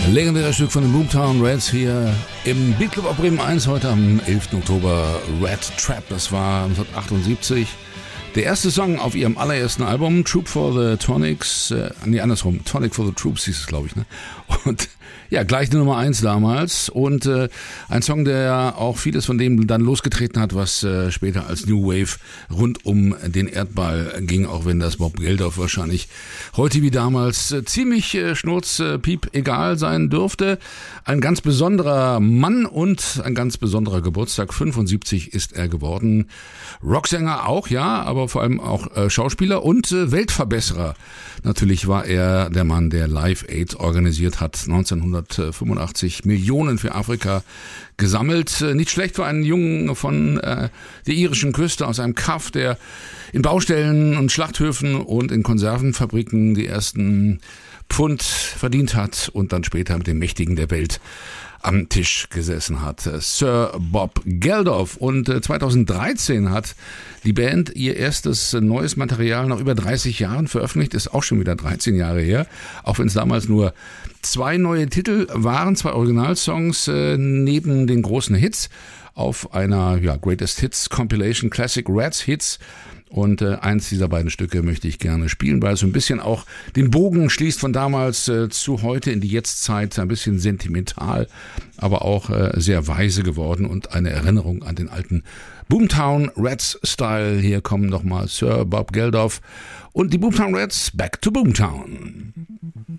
Legendäres Stück von den Boomtown Rats hier im Beatclub auf Bremen 1 heute am 11. Oktober. Rat Trap, das war 1978. Der erste Song auf ihrem allerersten Album, Troop for the Tonics, andersrum, Tonic for the Troops hieß es, glaube ich, ne? Und ja, gleich die Nummer 1 damals und ein Song, der auch vieles von dem dann losgetreten hat, was später als New Wave rund um den Erdball ging, auch wenn das Bob Geldof wahrscheinlich heute wie damals ziemlich schnurzpiep egal sein dürfte. Ein ganz besonderer Mann und ein ganz besonderer Geburtstag, 75 ist er geworden. Rocksänger auch, ja, aber vor allem auch Schauspieler und Weltverbesserer. Natürlich war er der Mann, der Live Aid organisiert hat, 1985 Millionen für Afrika gesammelt. Nicht schlecht für einen Jungen von der irischen Küste aus einem Kaff, der in Baustellen und Schlachthöfen und in Konservenfabriken die ersten Pfund verdient hat und dann später mit den Mächtigen der Welt am Tisch gesessen hat. Sir Bob Geldof. Und 2013 hat die Band ihr erstes neues Material nach über 30 Jahren veröffentlicht. Ist auch schon wieder 13 Jahre her. Auch wenn es damals nur 2 neue Titel waren, 2 Originalsongs neben den großen Hits auf einer Greatest Hits Compilation Classic Rats Hits. Und eins dieser beiden Stücke möchte ich gerne spielen, weil es so ein bisschen auch den Bogen schließt von damals zu heute in die Jetztzeit, ein bisschen sentimental, aber auch sehr weise geworden und eine Erinnerung an den alten Boomtown Rats Style. Hier kommen nochmal Sir Bob Geldof und die Boomtown Rats, Back to Boomtown.